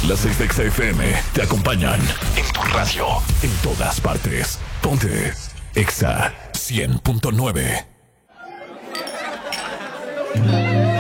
Las 6 de XFM te acompañan en tu radio, en todas partes. Ponte Exa 100.9.